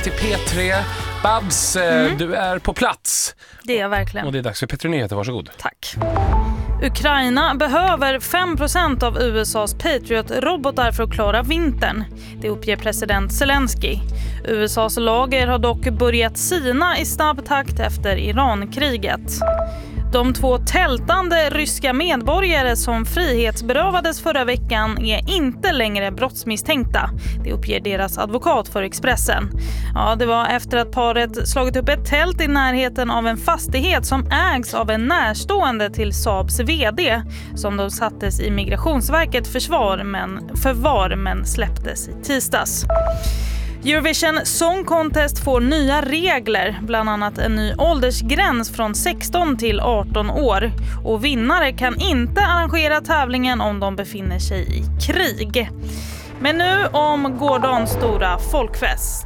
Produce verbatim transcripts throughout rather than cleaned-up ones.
Till P tre. Babs, mm. du är på plats. Det är jag verkligen. Och det är dags för P tre Nyheter, varsågod. Tack. Ukraina behöver fem procent av U S A:s Patriot-robotar för att klara vintern. Det uppger president Zelensky. U S A:s lager har dock börjat sina i snabb takt efter Iran-kriget. De två tältande ryska medborgare som frihetsberövades förra veckan är inte längre brottsmisstänkta. Det uppger deras advokat för Expressen. Ja, det var efter att paret slagit upp ett tält i närheten av en fastighet som ägs av en närstående till Saabs vd som de sattes i Migrationsverket försvar men, förvar men släpptes i tisdags. Eurovision Song Contest får nya regler, bland annat en ny åldersgräns från sexton till arton år. Och vinnare kan inte arrangera tävlingen om de befinner sig i krig. Men nu om gårdagens stora folkfest.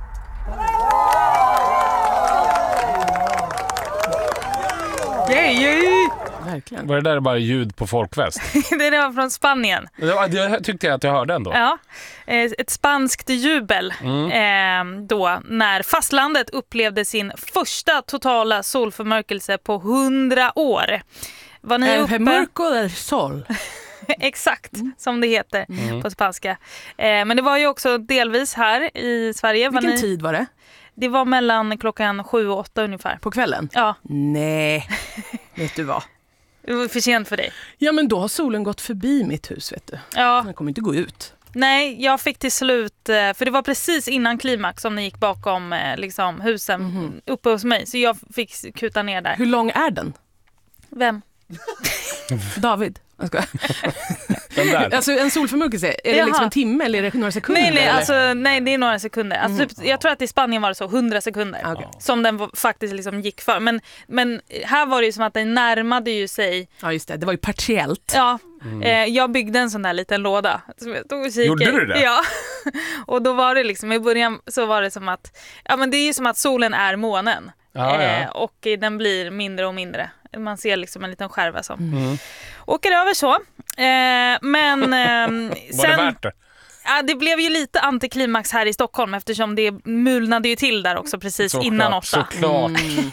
Yay, yay. Verkligen. Var det där bara ljud på folkfest? Det var från Spanien. Det, det tyckte jag att jag hörde ändå. Ja, ett spanskt jubel mm. eh, då när fastlandet upplevde sin första totala solförmörkelse på hundra år. Var ni El uppe? Mörco del Sol. Exakt, mm. som det heter mm. på spanska. Eh, men det var ju också delvis här i Sverige. Vilken ni... tid var det? Det var mellan klockan sju och åtta ungefär. På kvällen? Ja. Nej, vet du vad? Det var för sent för dig. Ja, men då har solen gått förbi mitt hus, vet du. Ja. Den kommer inte gå ut. Nej, jag fick till slut, för det var precis innan klimax som ni gick bakom liksom, husen mm-hmm. uppe hos mig. Så jag fick kuta ner där. Hur lång är den? Vem? David. Jag ska. Den där. Alltså en solförmörkelse, är det Jaha. liksom en timme eller är det några sekunder? Nej, nej, eller? alltså, nej det är några sekunder. Alltså, typ, jag tror att i Spanien var det så hundra sekunder okay. som den faktiskt liksom gick för. Men, men här var det ju som att den närmade ju sig. Ja, just det. Det var ju partiellt. Ja, mm. eh, jag byggde en sån där liten låda. Som jag tog och kikade. Gjorde du det? Ja, och då var det liksom, i början så var det som att, ja men det är ju som att solen är månen. Ah, ja. eh, och den blir mindre och mindre. Man ser liksom en liten skärva som mm. åker över så. Eh, men eh, var sen, det värt det? Ja, det blev ju lite antiklimax här i Stockholm eftersom det mulnade ju till där också precis så innan klart, åtta. Såklart. Mm.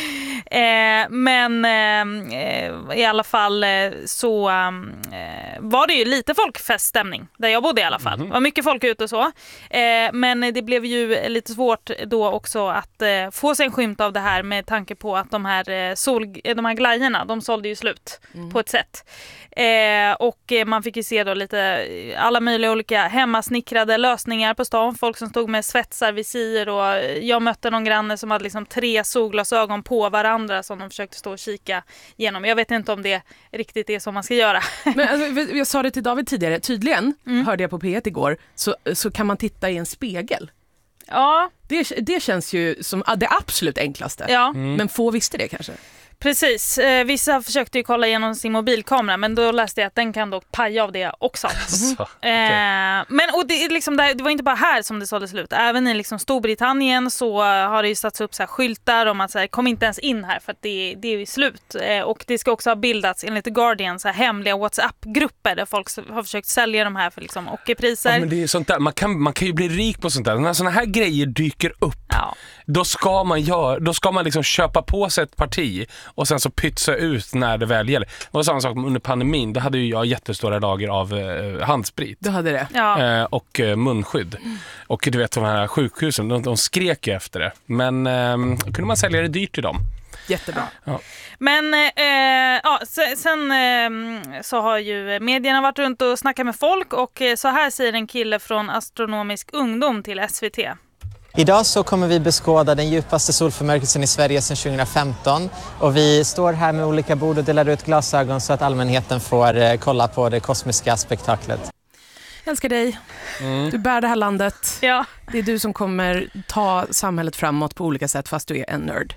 eh, men eh, i alla fall så eh, var det ju lite folkfeststämning där jag bodde i alla fall. Mm. Det var mycket folk ute och så. Eh, men det blev ju lite svårt då också att eh, få sig en skymt av det här med tanke på att de här, eh, sol, de här glajjorna, de sålde ju slut mm. på ett sätt. Eh, och man fick ju se då lite alla möjliga olika hemmasnickrade lösningar på stan. Folk som stod med svetsar, visir och jag mötte någon granne som hade liksom tre solglasögon på varandra som de försökte stå och kika genom. Jag vet inte om det riktigt är så man ska göra. Men alltså, jag sa det till David tidigare, tydligen mm. hörde jag på P ett igår så, så kan man titta i en spegel. Ja. Det, det känns ju som det absolut enklaste. Ja. Mm. Men få visste det kanske. Precis, eh, vissa försökte ju kolla igenom sin mobilkamera men då läste jag att den kan då paja av det också. Alltså, okay. eh, men och det, liksom, det var inte bara här som det sålde slut. Även i liksom Storbritannien så har det ju satts upp så här skyltar om att så här, kom inte ens in här för att det, det är slut. Eh, och det ska också ha bildats enligt The Guardian så här, hemliga WhatsApp-grupper där folk har försökt sälja de här för liksom, ockerpriser. Ja, men det är sånt där. Man, kan, man kan ju bli rik på sånt där. När såna här grejer dyker upp ja. då ska man, gör, då ska man liksom köpa på sig ett parti och sen så pytsa ut när det väl gäller. Det var samma sak under pandemin. Då hade ju jag jättestora lager av eh, handsprit. Du hade det? Ja. Eh, och eh, munskydd. Mm. Och du vet de här sjukhusen, de, de skrek ju efter det. Men eh, kunde man sälja det dyrt till dem. Jättebra. Ja. Men eh, ja, sen eh, så har ju medierna varit runt och snackat med folk och så här säger en kille från Astronomisk ungdom till S V T. Idag så kommer vi beskåda den djupaste solförmörkelsen i Sverige sedan tjugohundrafemton och vi står här med olika bord och delar ut glasögon så att allmänheten får eh, kolla på det kosmiska spektaklet. Jag älskar dig. Mm. Du bär det här landet. Ja. Det är du som kommer ta samhället framåt på olika sätt fast du är en nörd.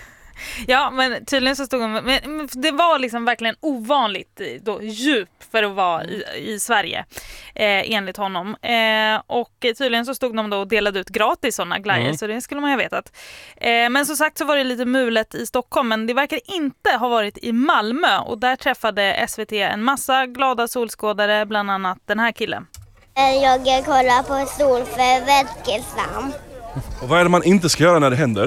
Ja, men tydligen så stod hon, men det var liksom verkligen ovanligt då, djup för att vara i, i Sverige eh, enligt honom. Eh, och tydligen så stod de då och delade ut gratis sådana glajjor, mm. så det skulle man ju ha vetat. Eh, men som sagt så var det lite mulet i Stockholm, men det verkar inte ha varit i Malmö och där träffade S V T en massa glada solskådare, bland annat den här killen. Jag kollar på solförmörkelsen. Och vad är det man inte ska göra när det händer?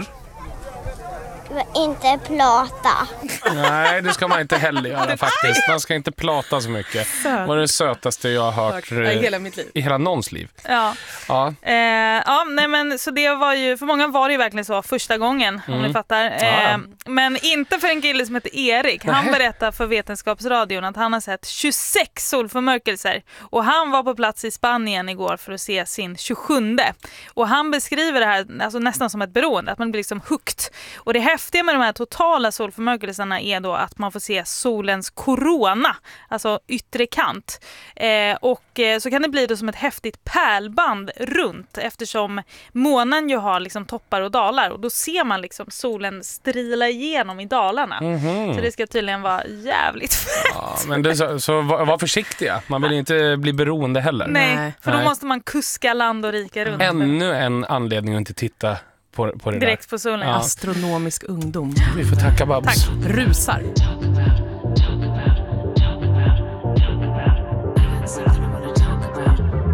Inte plata. Nej, det ska man inte heller göra faktiskt. Man ska inte plata så mycket. Det var det sötaste jag har hört I hela mitt liv. I hela någons liv. Ja. Ja. Eh, ja, nej men så det var ju, för många var det ju verkligen så första gången, mm. om ni fattar. Eh, ja. Men inte för en kille som heter Erik. Han Nej. berättar för Vetenskapsradion att han har sett tjugosex solförmörkelser. Och han var på plats i Spanien igår för att se sin tjugosjunde. Och han beskriver det här alltså nästan som ett beroende, att man blir liksom hooked. Och det häftiga med de här totala solförmörkelserna är då att man får se solens korona, alltså yttre kant. Eh, och eh, så kan det bli då som ett häftigt pärlband runt, eftersom månen ju har liksom toppar och dalar, och då ser man liksom solen strila igenom i dalarna. Mm-hmm. Så det ska tydligen vara jävligt fett. Ja, men det, så, så var, var försiktiga. Man vill inte bli beroende heller. Nej, Nej. för då Nej. måste man kuska land och rika runt. Ännu en anledning att inte titta på, på det Direkt på solen. Ja. Astronomisk ungdom. där. Vi får tacka Babs. Tack. Rusar.